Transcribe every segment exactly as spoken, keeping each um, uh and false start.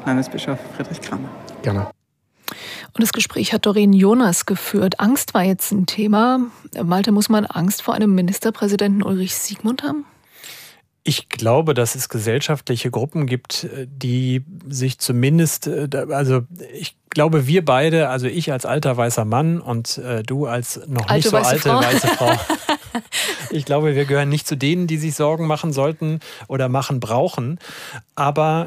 Landesbischof Friedrich Kramer. Gerne. Und das Gespräch hat Doreen Jonas geführt. Angst war jetzt ein Thema. Malte, muss man Angst vor einem Ministerpräsidenten Ulrich Siegmund haben? Ich glaube, dass es gesellschaftliche Gruppen gibt, die sich zumindest, also ich glaube, wir beide, also ich als alter weißer Mann und äh, du als noch alte nicht so weiße alte Frau. weiße Frau. Ich glaube, wir gehören nicht zu denen, die sich Sorgen machen sollten oder machen brauchen. Aber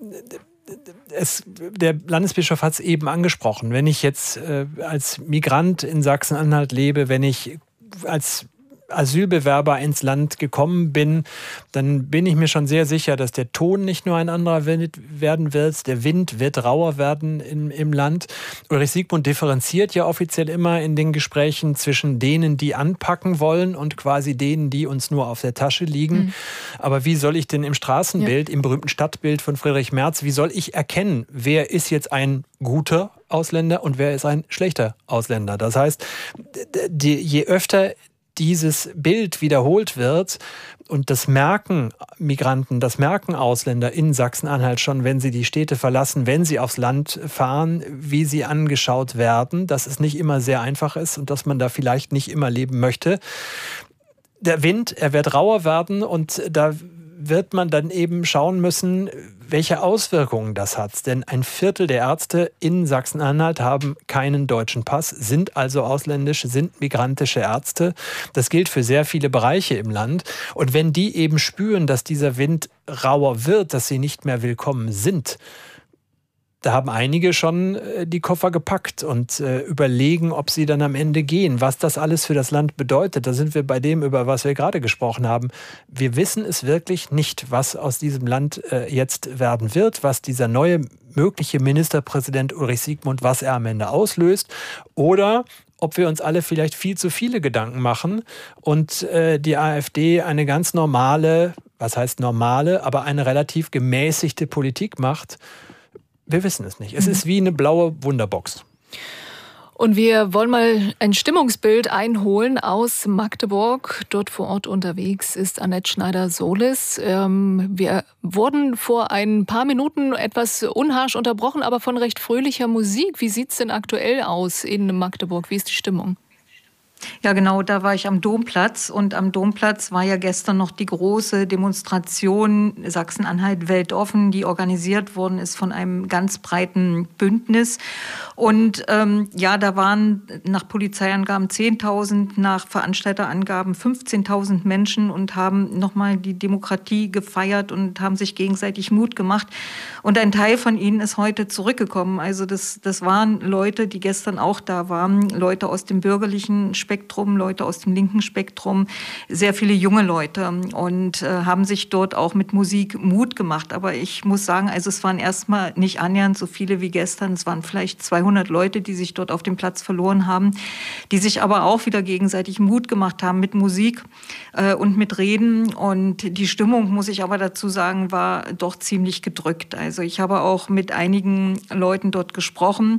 Es, der Landesbischof hat es eben angesprochen. Wenn ich jetzt äh, als Migrant in Sachsen-Anhalt lebe, wenn ich als Asylbewerber ins Land gekommen bin, dann bin ich mir schon sehr sicher, dass der Ton nicht nur ein anderer werden wird, der Wind wird rauer werden im, im Land. Ulrich Siegmund differenziert ja offiziell immer in den Gesprächen zwischen denen, die anpacken wollen und quasi denen, die uns nur auf der Tasche liegen. Mhm. Aber wie soll ich denn im Straßenbild, ja. im berühmten Stadtbild von Friedrich Merz, wie soll ich erkennen, wer ist jetzt ein guter Ausländer und wer ist ein schlechter Ausländer? Das heißt, die, je öfter dieses Bild wiederholt wird, und das merken Migranten, das merken Ausländer in Sachsen-Anhalt schon, wenn sie die Städte verlassen, wenn sie aufs Land fahren, wie sie angeschaut werden, dass es nicht immer sehr einfach ist und dass man da vielleicht nicht immer leben möchte. Der Wind, er wird rauer werden und da wird man dann eben schauen müssen, welche Auswirkungen das hat. Denn ein Viertel der Ärzte in Sachsen-Anhalt haben keinen deutschen Pass, sind also ausländisch, sind migrantische Ärzte. Das gilt für sehr viele Bereiche im Land. Und wenn die eben spüren, dass dieser Wind rauer wird, dass sie nicht mehr willkommen sind, da haben einige schon die Koffer gepackt und äh, überlegen, ob sie dann am Ende gehen. Was das alles für das Land bedeutet, da sind wir bei dem, über was wir gerade gesprochen haben. Wir wissen es wirklich nicht, was aus diesem Land äh, jetzt werden wird, was dieser neue mögliche Ministerpräsident Ulrich Siegmund, was er am Ende auslöst. Oder ob wir uns alle vielleicht viel zu viele Gedanken machen und äh, die AfD eine ganz normale, was heißt normale, aber eine relativ gemäßigte Politik macht. Wir wissen es nicht. Es ist wie eine blaue Wunderbox. Und wir wollen mal ein Stimmungsbild einholen aus Magdeburg. Dort vor Ort unterwegs ist Annette Schneider-Solis. Ähm, wir wurden vor ein paar Minuten etwas unharsch unterbrochen, aber von recht fröhlicher Musik. Wie sieht es denn aktuell aus in Magdeburg? Wie ist die Stimmung? Ja, genau, da war ich am Domplatz und am Domplatz war ja gestern noch die große Demonstration Sachsen-Anhalt weltoffen, die organisiert worden ist von einem ganz breiten Bündnis. Und ähm, ja, da waren nach Polizeiangaben zehntausend, nach Veranstalterangaben fünfzehntausend Menschen und haben nochmal die Demokratie gefeiert und haben sich gegenseitig Mut gemacht. Und ein Teil von ihnen ist heute zurückgekommen. Also das, das waren Leute, die gestern auch da waren, Leute aus dem bürgerlichen Spektrum, Leute aus dem linken Spektrum, sehr viele junge Leute und äh, haben sich dort auch mit Musik Mut gemacht. Aber ich muss sagen, also es waren erstmal nicht annähernd so viele wie gestern. Es waren vielleicht zweihundert Leute, die sich dort auf dem Platz verloren haben, die sich aber auch wieder gegenseitig Mut gemacht haben mit Musik äh, und mit Reden. Und die Stimmung, muss ich aber dazu sagen, war doch ziemlich gedrückt. Also ich habe auch mit einigen Leuten dort gesprochen.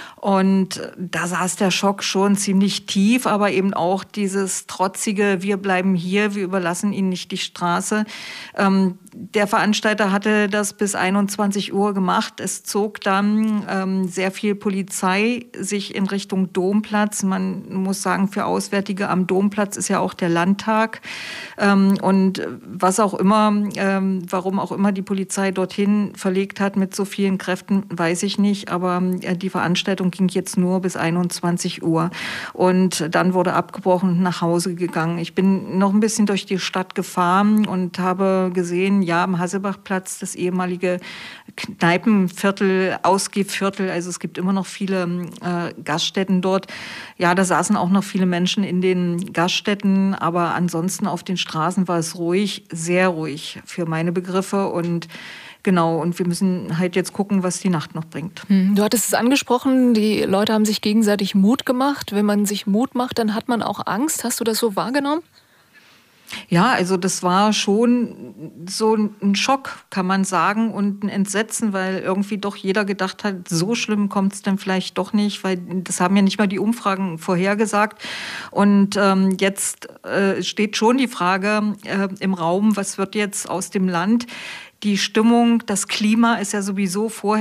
Und da saß der Schock schon ziemlich tief, aber eben auch dieses trotzige, wir bleiben hier, wir überlassen ihnen nicht die Straße. Ähm, der Veranstalter hatte das bis einundzwanzig Uhr gemacht. Es zog dann ähm, sehr viel Polizei sich in Richtung Domplatz. Man muss sagen, für Auswärtige am Domplatz ist ja auch der Landtag. Ähm, und was auch immer, ähm, warum auch immer die Polizei dorthin verlegt hat mit so vielen Kräften, weiß ich nicht. Aber äh, die Veranstaltung ging jetzt nur bis einundzwanzig Uhr. Und dann wurde abgebrochen und nach Hause gegangen. Ich bin noch ein bisschen durch die Stadt gefahren und habe gesehen, ja, am Hasselbachplatz, das ehemalige Kneipenviertel, Ausgehviertel, also es gibt immer noch viele äh, Gaststätten dort. Ja, da saßen auch noch viele Menschen in den Gaststätten, aber ansonsten auf den Straßen war es ruhig, sehr ruhig für meine Begriffe und genau, und wir müssen halt jetzt gucken, was die Nacht noch bringt. Du hattest es angesprochen, die Leute haben sich gegenseitig Mut gemacht. Wenn man sich Mut macht, dann hat man auch Angst. Hast du das so wahrgenommen? Ja, also das war schon so ein Schock, kann man sagen, und ein Entsetzen, weil irgendwie doch jeder gedacht hat, so schlimm kommt es dann vielleicht doch nicht, weil das haben ja nicht mal die Umfragen vorhergesagt. Und ähm, jetzt äh, steht schon die Frage äh, im Raum, was wird jetzt aus dem Land? Die Stimmung, das Klima ist ja sowieso vorher